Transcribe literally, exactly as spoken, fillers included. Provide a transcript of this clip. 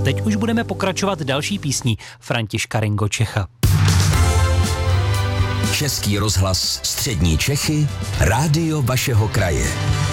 teď už budeme pokračovat další písní Františka Ringočecha. Český rozhlas Střední Čechy, rádio vašeho kraje.